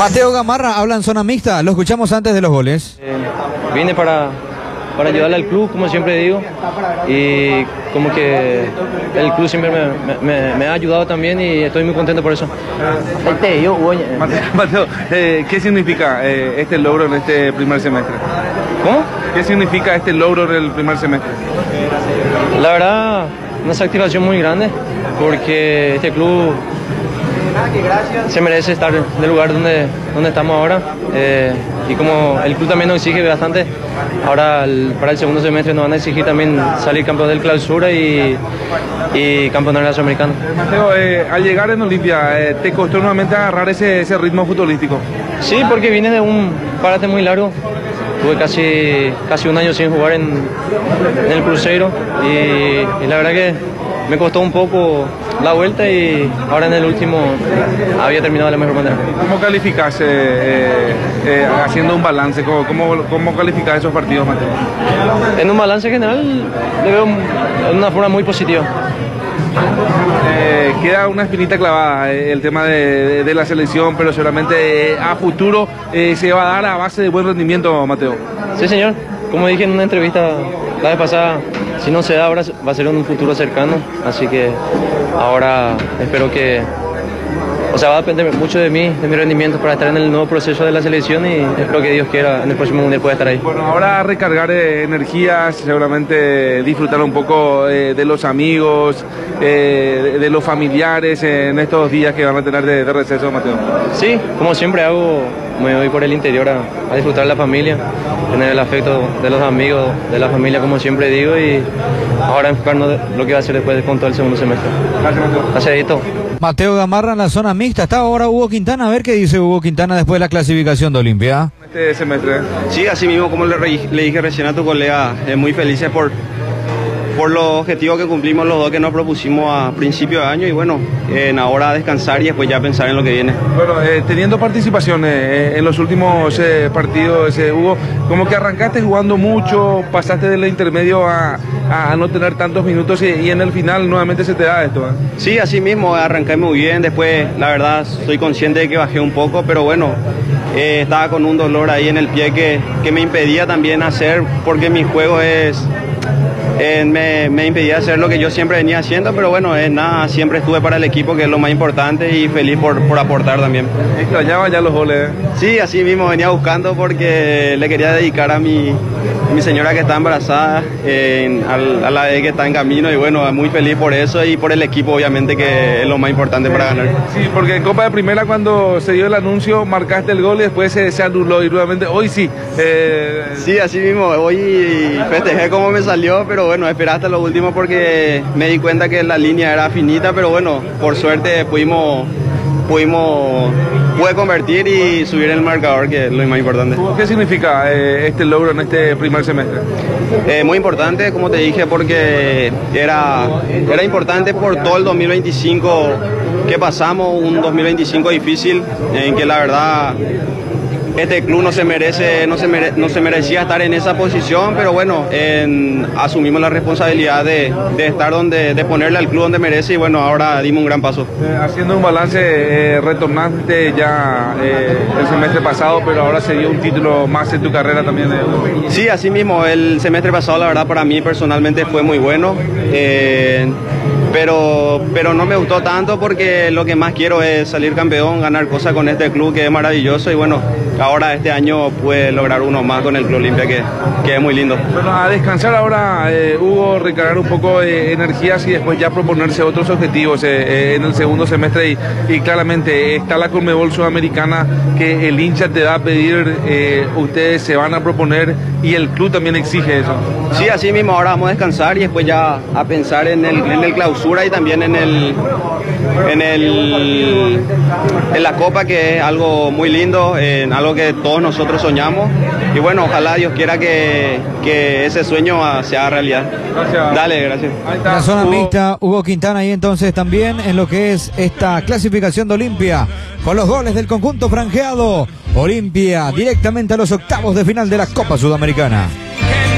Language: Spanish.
Mateo Gamarra habla en zona mixta, lo escuchamos antes de los goles. Vine para ayudarle al club, como siempre digo, y como que el club siempre me ha ayudado también y estoy muy contento por eso. Mateo, ¿qué significa este logro en este primer semestre? ¿Cómo? ¿Qué significa este logro en el primer semestre? La verdad, una satisfacción muy grande, porque este club se merece estar en el lugar donde estamos ahora, y como el club también nos exige bastante, ahora para el segundo semestre nos van a exigir también salir campeón del clausura y campeón del sudamericano. Mateo, al llegar en Olimpia, ¿te costó nuevamente agarrar ese ritmo futbolístico? Sí, porque vine de un parate muy largo. Tuve casi un año sin jugar en el Cruzeiro y la verdad que me costó un poco la vuelta y ahora en el último había terminado de la mejor manera. ¿Cómo calificás, haciendo un balance, cómo calificás esos partidos, Mateo? En un balance general le veo de una forma muy positiva. Queda una espinita clavada el tema de la selección, pero seguramente a futuro se va a dar a base de buen rendimiento, Mateo. Sí, señor. Como dije en una entrevista la vez pasada, si no se da ahora va a ser en un futuro cercano, así que ahora espero que... O sea, va a depender mucho de mí, de mi rendimiento para estar en el nuevo proceso de la selección y espero que Dios quiera en el próximo mundial pueda estar ahí. Bueno, ahora recargar energías, seguramente disfrutar un poco de los amigos, de los familiares en estos días que van a tener de receso, Mateo. Sí, como siempre hago, me voy por el interior a disfrutar de la familia, tener el afecto de los amigos, de la familia, como siempre digo, y ahora enfocarnos en lo que va a hacer después con todo el segundo semestre. Gracias, Mateo. Gracias, Edito. Mateo Gamarra en la zona mixta. Está ahora Hugo Quintana. A ver qué dice Hugo Quintana después de la clasificación de Olimpia. Este semestre. Sí, así mismo como le dije recién a tu colega, muy felices por los objetivos que cumplimos los dos que nos propusimos a principio de año y bueno, ahora descansar y después ya pensar en lo que viene. Bueno, teniendo participación en los últimos partidos, Hugo, como que arrancaste jugando mucho, pasaste del intermedio a no tener tantos minutos y en el final nuevamente se te da esto, ¿eh? Sí, así mismo, arranqué muy bien, después la verdad soy consciente de que bajé un poco, pero bueno, estaba con un dolor ahí en el pie que me impedía también hacer, porque mi juego me impedía hacer lo que yo siempre venía haciendo, pero bueno, nada, siempre estuve para el equipo, que es lo más importante, y feliz por aportar también. ¿Extrañaba ya los goles? Sí, así mismo venía buscando porque le quería dedicar a mi señora que está embarazada, a la de que está en camino, y bueno, muy feliz por eso y por el equipo, obviamente, que es lo más importante para ganar. Sí, porque en Copa de Primera, cuando se dio el anuncio, marcaste el gol y después se anuló, y nuevamente hoy sí. Sí, así mismo, hoy festejé como me salió, pero bueno, esperé hasta lo último porque me di cuenta que la línea era finita, pero bueno, por suerte pude convertir y subir el marcador, que es lo más importante. ¿Qué significa este logro en este primer semestre? Muy importante, como te dije, porque era importante por todo el 2025 que pasamos, un 2025 difícil, en que la verdad este club no se merecía estar en esa posición, pero bueno, asumimos la responsabilidad de estar de ponerle al club donde merece, y bueno, ahora dimos un gran paso. Haciendo un balance, retornaste ya el semestre pasado, pero ahora se dio un título más en tu carrera también. Sí, así mismo, el semestre pasado la verdad para mí personalmente fue muy bueno, pero no me gustó tanto porque lo que más quiero es salir campeón, ganar cosas con este club que es maravilloso, y bueno, ahora este año pude lograr uno más con el Club Olimpia, que es muy lindo. Bueno, a descansar ahora, Hugo, recargar un poco de energías y después ya proponerse otros objetivos en el segundo semestre, y claramente está la Conmebol Sudamericana que el hincha te da a pedir, ustedes se van a proponer y el club también exige eso. Sí, así mismo, ahora vamos a descansar y después ya a pensar en el clausura y también en la Copa, que es algo muy lindo, en algo que todos nosotros soñamos, y bueno, ojalá Dios quiera que ese sueño se haga realidad. Gracias. Dale, gracias. La zona mixta, Hugo Quintana ahí entonces también en lo que es esta clasificación de Olimpia, con los goles del conjunto franjeado. Olimpia directamente a los octavos de final de la Copa Sudamericana.